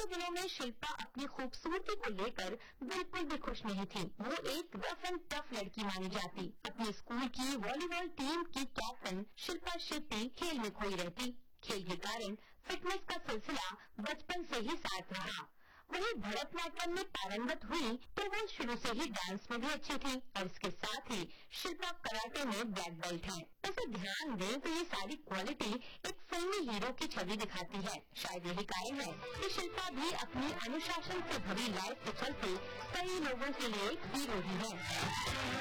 के दिनों में शिल्पा अपनी खूबसूरती को लेकर बिल्कुल भी खुश नहीं थी। वो एक रफ एंड टफ लड़की मानी जाती। अपने स्कूल की वॉलीबॉल टीम की कैप्टन शिल्पा शेट्टी खेल में खोई रहती। खेल के कारण फिटनेस का सिलसिला बचपन से ही साथ रहा। वहीं भरतनाट्यम में पारंगत हुई तो वो शुरू से ही डांस में भी अच्छी थी और इसके साथ ही शिल्पा कराटे में ब्लैक बेल्ट है। वैसे ध्यान दें तो ये सारी क्वालिटी एक फिल्मी हीरो की छवि दिखाती है। शायद यही कारण है कि शिल्पा भी अपनी अनुशासन से भरी लाइफ के चलते कई लोगों के लिए हीरो ही है।